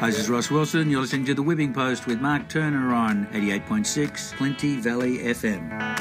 Hi, this is Ross Wilson. You're listening to The Whipping Post with Mark Turner on 88.6 Plenty Valley FM.